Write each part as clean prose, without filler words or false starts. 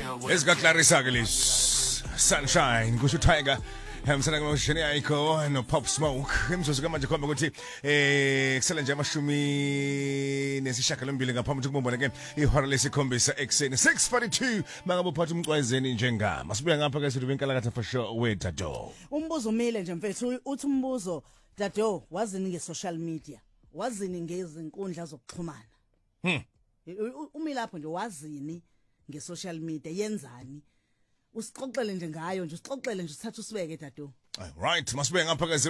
Esika Clarissa ke lesi Sunshine kusho Tiger hamsana ngoshini ayikho no Pop Smoke imzuzu manje khomba ukuthi kusele nje amashumi nesishiyagalombili ngaphambi kokubona ke ihora lesikhombisa ekseni 6:42 mangabe uphatha umcwayezeni njengama sibuya ngapha ke sithi benkalakatha for sure wedado umbuzo umile nje mfethu uthi umbuzo dado wazini nge-social media wazini ngezinkundla zokuxhumana umi lapho nje wazini nge-social media yenzani usixoxele nje ngayo nje usixoxele nje usithathe usibeke dado right masibe ngapha ke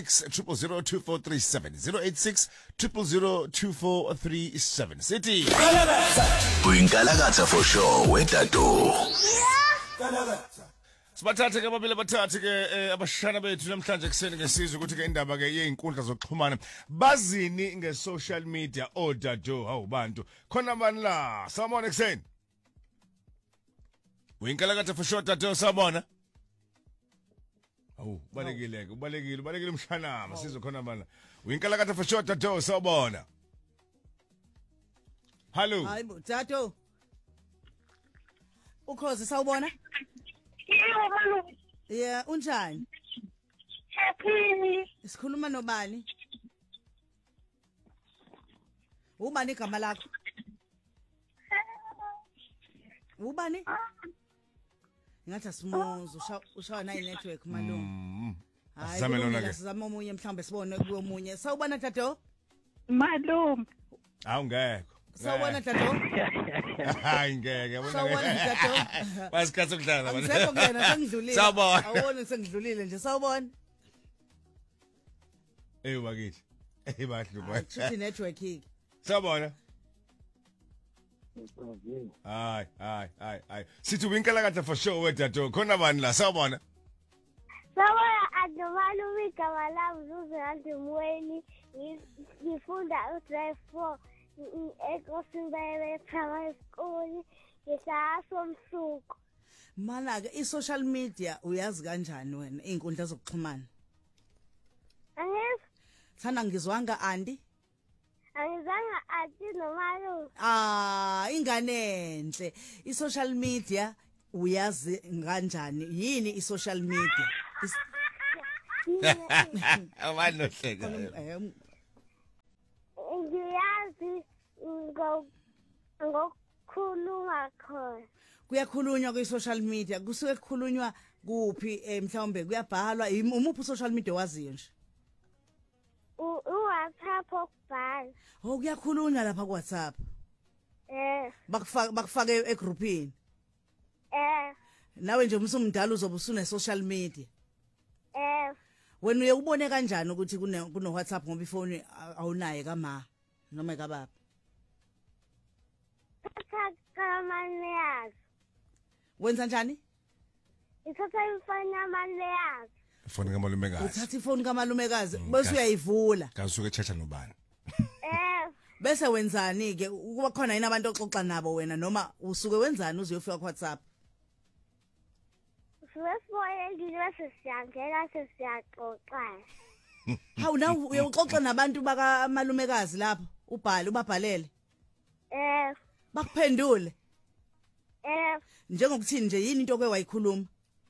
086 0002437 sithi uyinkalakatha for sure wedado Sibathathe ke babili bathathe ke abashana bethu namhlanje kuseni ngesizwe ukuthi ke indaba ke yezinkundla zokuxhumana bazini nge-social media odado hawu bantu khona bani la samona kuseni uyinkalakatha for sure dado sabona awu ubalekile umshana masizwe khona bani la uyinkalakatha for sure dado sabona Hello hayi dado ukhozi sawubona Yeah, unjani? Happy. Sikhuluma nobani? Ubani igama lakho? Ubani? Ngathi asimuzo ushawa nayi network malungu. Hayi, Asizame lona ke. Sizama omunye mhlambe sibone kuyo omunye. Sawubona dado? Malum. Awungekho. Sawubona dado? Hayi ngeke Sawubona dado? Basikhathe ukudlala Angisekho kuyena sengidlulile. Sawubona. Awubona sengidlulile nje sawubona. Bakithi. Bahluka. Futhi network hiki. Sawubona. Hayi. Sithi winkalakatha for sure wedado. Khona bani la sawubona? Sawubona adomalu igama lami Zuzu Andimweni. Ngifunda u-drive 4 eKosini Primary School. Ngisasomsuku. Mana ke i-social media uyazi kanjani wena izinkundla zokuxhumana? Angizange Thana ngizwanga Andi? athi nomalu. Ingane enhle. I-social media uyazi kanjani? Yini i-social media? Awanohleka. Ngiyazi ngokukhuluma khona. Kuyakhulunywa kwi-social media, kusuke kukhulunywa kuphi mhlawumbe kuyabhalwa umuphi social media waziyo nje? WhatsApp okubhala. Kuyakhulunywa lapha ku WhatsApp. Bakufake egroupini. Nawe nje umsumdala uzobe usune social media. Wena uye ubone kanjani ukuthi kuno WhatsApp ngoba ifoni awunaye kama noma kababa? Kamane Wenza njani? Ithatha ifoni yamalekazi. Foni kamalumekazi. Uthatha ifoni kamalumekazi bese uyayivula. Kasuke echacha nobani? Bese wenzani ke kuba khona yini abantu oxoxa nabo wena noma usuke wenzani uzuyofika ku WhatsApp? Sesiboye ngilese siyangena sesiyaxoxa. Hawu na uyoxoxa nabantu baka malumekazi lapho ubabhalele. Bakuphendule. Njengokuthini nje yini into okwayikhuluma?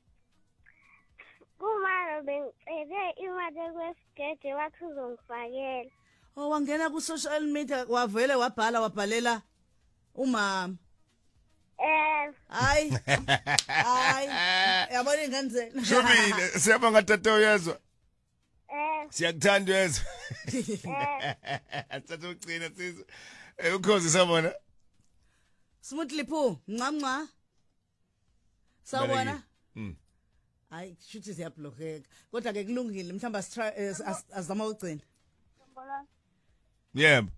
Kumalo bengicele imali kwesigede wathi uzongifakela. Wangena ku social media wavele wabhalela umama. Hayi. Yabona ingane zenu. Shobile siyabanga tato yezwa. Siyakuthanda yezwa. Thatha ucina sisi. Ukhozi sabona. Smoothly phu, nqamnqa. Sawubona? Hayi, shuthi siyablockeka. Kodwa ke kulungile, mhlamba azama ugcina. Yebo.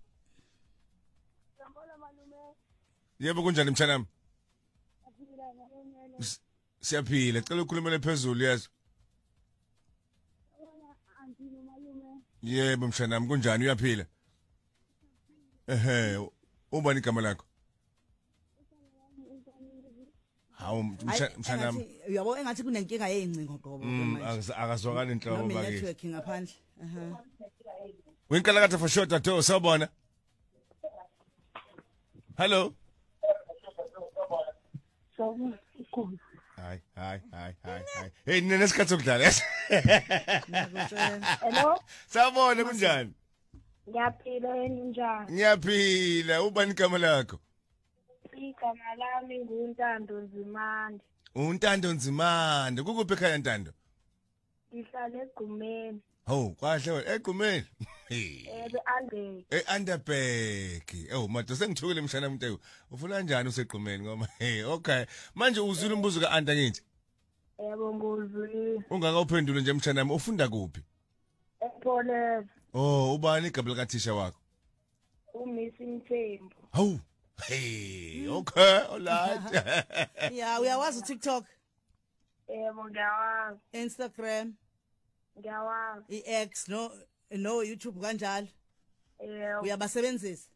Yebo kunjani mthanami? Siyaphila, cela ukhulumele phezulu yezwa. Yebo mshanami kunjani uyaphila? Ubani igama lakho? Hawu mshanami. Uyabo engathi kunenkinga yezingcingo qobo manje. Akazwakala inhlobo bakithi. Network ngaphandle. Winkalakatha for sure dado sawubona. Hello. sokukhulu. Hayi. Hey nina nesikhathi sokudlala yes. Hello, Sawubona kunjani? ngiyaphila wena njani? Ngiyaphila ubani igama lakho? Igama lami nguNtando Nzimande. Untando Nzimande kukuphi ekhaya Ntando? Ngihlala eGqumeni. Ho kwahle wena egqumeni. Ande. Underback. Oh manje sengithukile mshana mntewu. Ufuna kanjani useqhumeni ngoma? Hey okay. Manje uzwile umbuzo kaAnta ngithi. Yebo nguzwile. Ungakawuphendule nje mshana nami ufunda kuphi? Epole. Oh ubani igama likathisha wakho? Umiss Mthembu. Hawu. Hey okay alright. Yeah, uyawazi TikTok, Yebo ngiyawazi. Instagram, Ngiyawazi. iX no YouTube kanjalo. Yebo. Uyabasebenzisa?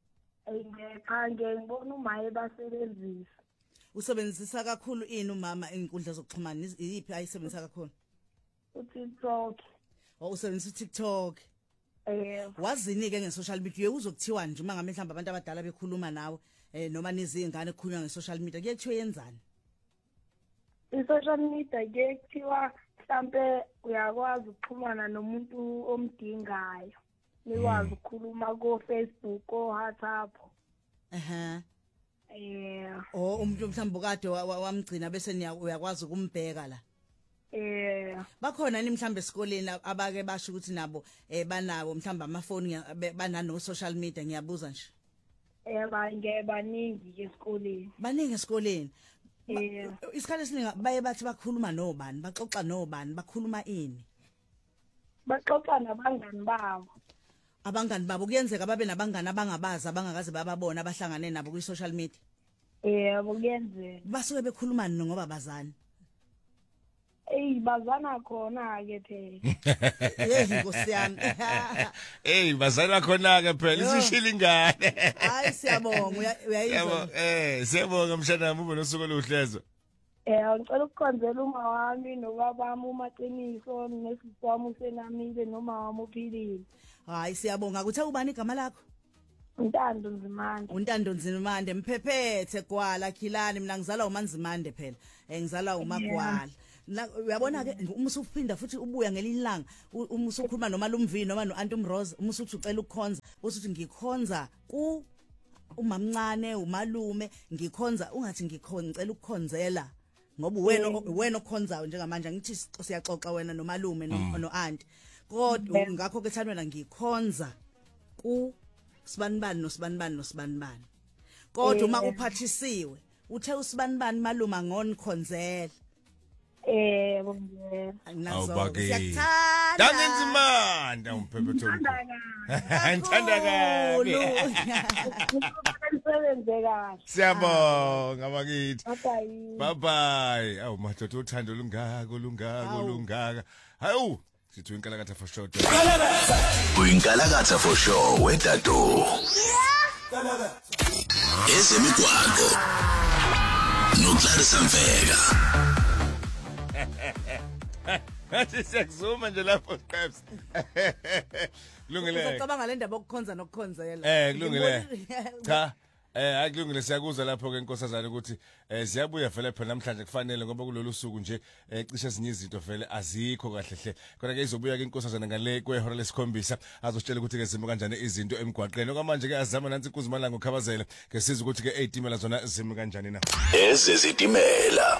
Ngibona umaye basebenzisa. Usebenzisa kakhulu ini umama inkundla zokuxhumana? Iyiphi ayisebenzisa kakhulu? UTikTok. Usebenzisa TikTok. Wazini ke nge-social media uzokuthiwa nje uma ngamehla abantu abadala bekhuluma nawe noma nizingane kukhulunywa nge-social media kuyethiwa yenzani? I-social media kuthiwa mhlambe uyakwazi ukuxhumana nomuntu omdingayo. Nikwazi ukukhuluma ko-Facebook ko WhatsApp. Umuntu mhlawumbe kade wamgcina bese uyakwazi ukumbheka la. Bakhona ni mhlambe esikoleni abake basho ukuthi nabo banawo mhlambe amafoni banano social media ngiyabuza nje. Baningi esikoleni. Baningi esikoleni. Isikhathi esiningi baye bathi bakhuluma nobani, baxoxa nobani, bakhuluma ini? Baxoxa nabangani babo. Abangani babo kuyenzeka babe nabangani abangabazi abangakaze bababona abahlangane nabo ku social media. Kuyenzeka. Basuke bekhuluma ngoba bazani. Bazana khona ke phela. Nkosi yami. Bazana khona ke phela isishila ingane. Hayi siyabonga uyayizwa. Siyabonga mshana nami ube nosuku oluhlezo. Ngicela ukukhonzela uma wami nobaba wami umaqiniso nesiswami usenamile noma wami uphilile. Hayi siyabonga kuthe ubani igama lakho? Untando Nzimande. Untando Nzimande mphephethe gwala khilani mina ngizala uManzimande phela. Ngizala uMagwala. Uyabona ke uma usuphinda futhi ubuya ngelinilanga uma usukhuluma noma lumvini noma noAntum Rose uma usuthi ucela ukukhonza usuthi ngikhonza ku umamncane umalume ngikhonza ungathi ngicela ukukhonzela ngoba wena okhonzayo njengamanje ngithi siyaxoxa wena nomalume noAnti kodwa ngakho ke thandwana ngikhonza ku sibanibani nosibanibani kodwa uma uphathisiwe uthe usibanibani maluma ngonkhonzela. Siyakuthanda. Nzimande umphephetho. Ngithanda kabi. Siyabonga bakithi. Bye. Awu madoda uthando lungaka. Hayu sithi Winkalakatha for sure. Winkalakatha for sure wedado. Ezemigwaqo. Noklarisa Mfeka. Athi siyakuzuma nje lapho Qeps. Kulungile. Ucabanga le ndaba okukhonza nokukhonzela. Kulungile. Cha. Akulungile siyakuzwa lapho ke inkosazana ukuthi siyabuya vele phela namhlanje kufanele ngoba kulolu suku nje cishe ezinye izinto vele azikho kahle hle. Kodwa ke izobuya ke inkosazana ngale kwehora lesikhombisa azositshela ukuthi ke zimi kanjani izinto emgwaqeni. Okwamanje ke azama nansi kuzimalanga ukhabazela ke siza ukuthi ke ezitimela zona zimi kanjani na. Ezezitimela.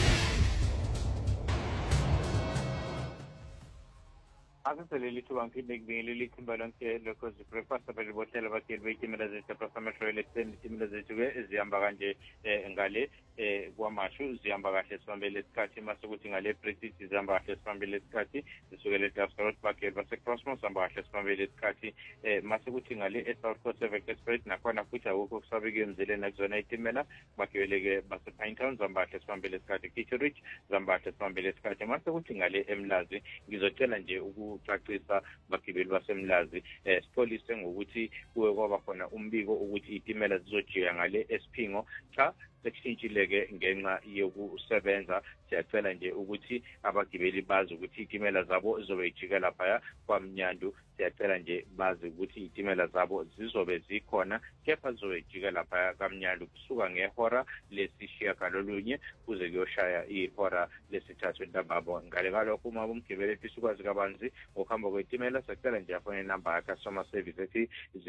Asaleli to banki begbeli lithi balonke lokho breakfast abelibotela bakeli beyitimela zethu prosamehlo leseni itimela zethu ke zihamba kanje ngale kwamashu zihamba kahle sibambele isikhathi mase ukuthi ngale Brexit zihamba kahle sibambele isikhathi zisukele eSouth bakeli base Crossmore zihamba kahle sibambele isikhathi mase ukuthi ngale South Coast Express nakhona futhi akukho kusabike emzeleni akuzona itimela bakeweleke base Pinetown zihamba kahle sibambele isikhathi Kitcheridge zihamba kahle sibambele isikhathi mase ukuthi ngale eMlazi ngizocela nje ukucacisa bagibeli basemlazi sipholise ngokuthi kuwe kwaba khona umbiko ukuthi itimela zizojika ngale eSphingo cha sekushintshile-ke ngenxa yokusebenza siyacela nje ukuthi abagibeli bazi ukuthi izitimela zabo zizobe ijika laphaya kwaMnyandu siyacela nje bazi ukuthi izitimela zabo zizobe zikhona kepha zizobe ijika laphaya kwaMnyandu kusuka ngehora lesishiyagalolunye kuze kuyoshaya ihora lesithathu ntambama ngale ngalokho uma umgibeli efisa ukwazi kabanzi ngokuhamba kwezitimela siyacela nje afone inamba ya-customer service ethi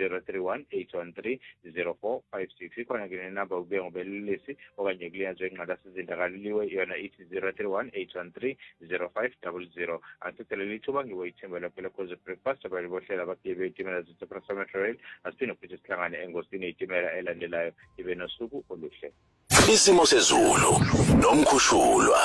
031-813-0456 ikhona ke nenamba ube ngobelelesi okanye kuliyanzwe enqalasizindakaliliwe yona ithi 031-813-0500 angicela ithuba ngiwoyithembela phela cause breakfast abalibohlela abagibeli izitimela zethe Metro Rail asiphinde futhi sihlangane engosini izitimela elandelayo ibe nosuku oluhle. Isimo sezulu nomkhushulwa.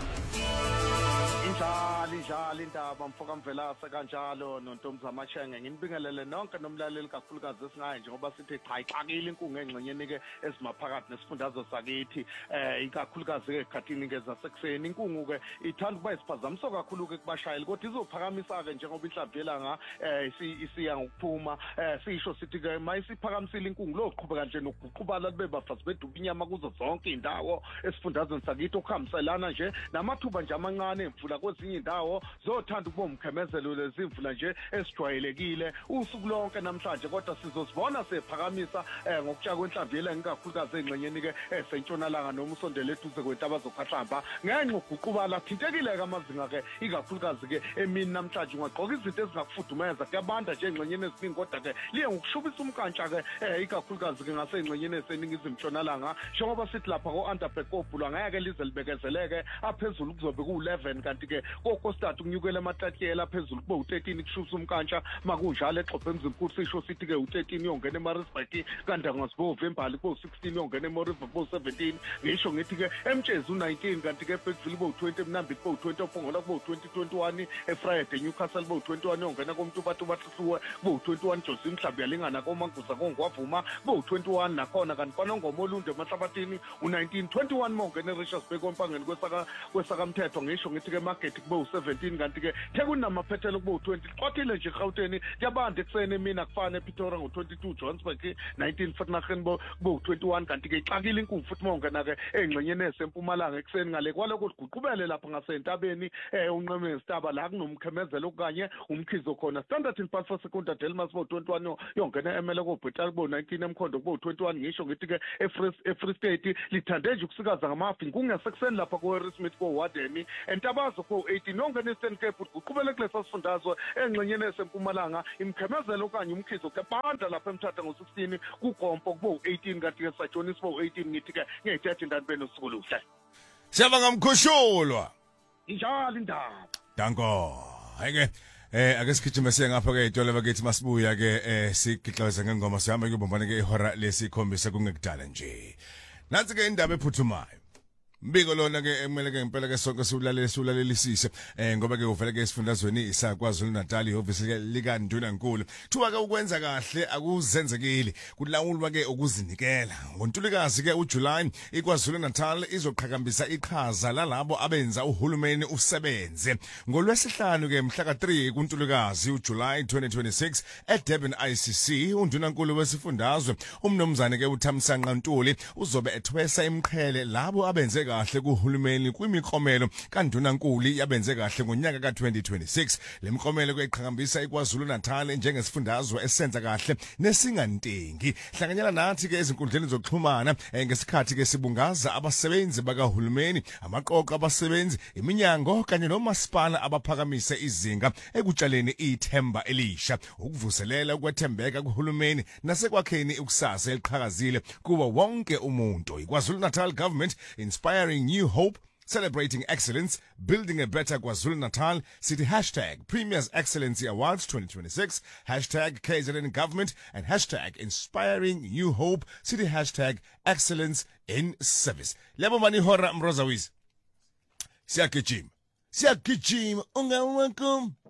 Injalo indaba mfoka Mvelase kanjalo noNtombi Amashenge nginibingelele nonke nomlaleli kakhulukazi esingaye njengoba sithi cha ixakile inkungu engxenyeni ke ezimaphakathi nesifundazwe sakithi ikakhulukazi ke ekhathini ke zasekuseni inkungu ke ithanda ukuba isiphazamiso kakhulu ke kubashayeli kodwa izophakamisa ke njengoba inhlamvu yelanga isiya ngokuphuma sisho sithi ke mayisiphakamisile inkungu loqhubeka nje nokuqhubala libe bafazi beduba inyama kuzo zonke indawo esifundazweni sakithi okuhambiselana nje namathuba nje amancane emvula kwezinye indawo zothanda ukuba umkhemezelo lezimvula nje esijwayelekile usuku lonke namhlanje kodwa sizosibona sephakamisa ngokutsha kwenhlamvu yelanga kakhulukazi engxenyeni ke esentshonalanga noma usondele eduze kwentaba zokhahlamba ngenxa uguqubala thintekile ke amazinga ke ikakhulukazi ke emini namhlanje ungaqoka izinto ezingakufudumeza kuyabanda nje engxenyeni eziningi kodwa ke liye ngokushubisa umkantsha ke ikakhulukazi ke ngasengxenyeni eseningizimu ntshonalanga njengoba sithi lapha ko-Underberg kobhulwa ngeke lize libekezeleke aphezulu kuzobe ku-11 kanti ke kokostatu kunyukela amahlathiyela phezulu kube u13 kushubisa umkantsha makunjalo exhophe emzimkhulu sisho sithi ke u13 yongena eMaritzburg kanti angasibovu embali kube u16 yongena eMoriva kube u17 ngisho ngithi ke emtshezi u19 kanti ke eBergville kube u20 emnambini kube u20 ophongola kube u2021 eFriday Newcastle kube u21 yongena komtubatuba hluwe kube u21 Josi mhlawumbe yalingana komanguza kongwavuma kube u21 nakhona kanti kwanongoma olunde emahlabathini u19 21 mongena eRichardsburg ompangeni kwesakamthetho ngisho ngithi ke market kube u17 kanti ke tekunamaphethelo kube u20 xothile nje eGauteng kuyabanda ekuseni emini akufane ePretoria ngo22 Johannesburg 19 Vereeniging kube u21 kanti ke ixakile inkungu futhi mongena ke engxenyeni esempumalanga ekuseni ngale kwaloko kuguqubele lapha ngasentabeni unqeme isitaba la kunomkhemezelo kanye umkhizo khona Standard and Poor's Secunda Delmas kube u21 yongena emele koBritani kube u19 emkhondo kube u21 ngisho ngithi ke eFree State lithande nje ukusikaza ngamafi kungesekuseni lapha koHarrismith koWarden entabazo ko18 yongena eStern Cape uqhubele kulesa sifundazwe engxenyeni esempumalanga imkhemezelo kanye umkhizo kebanda lapha eMthatha ngo16 kuGompo kube u18 kanti ke saJonis kube u18 ngithi ke ngiyithethe ndani benosuku luhle Siyabonga mkhushulwa injalo indaba Danko hayike ake sigijime siye ngapha ke itole bakithi masibuya ke sigixaza ngengoma sihamba kubombane ke ihora lesikhombisa kungekudala nje nansi ke indaba ephuthumayo Mbiko lona ke emele ke impela ke sonke siwulalelisise ngoba ke uvela ke esifundazweni isaKwaZulu Natal ihovisi ke lika Ndunankulu thuba ke ukwenza kahle akuzenzekile kulawulwa ke ukuzinikela ngoNtulikazi ke uJuly iKwaZulu Natal izoqhakambisa iqhaza lalabo abenza uhulumeni usebenze ngolwesihlanu ke mhla ka3 kuNtulikazi uJuly 2026 eDurban ICC uNdunankulu wesifundazwe umnomzane ke uThamsanqa Ntuli uzobe ethwesa imqhele labo abenze kahle kuhulumeni kwimiklomelo kaNdunankulu yabenze kahle ngonyaka ka2026 lemklomelo kweqhakambisa iKwaZulu Natal njengesifundazwe esenza kahle nesingantengi hlanganyela nathi ke ezinkundleni zokuxhumana ngesikhathi ke sibungaza abasebenzi bakahulumeni amaqoqo abasebenzi iminyango kanye nomasipala abaphakamise izinga ekutshaleni ithemba elisha ukuvuselela ukwethembeka kuhulumeni nasekwakheni ikusasa eliqhakazile kuba wonke umuntu iKwaZulu Natal government inspiring new hope, celebrating excellence, building a better KwaZulu Natal, city hashtag Premier's Excellency Awards 2026, hashtag KZN Government, and hashtag Inspiring New Hope, city hashtag Excellence in Service. Lebo mani hora mroza wiz. Siyagijima, ungawakum.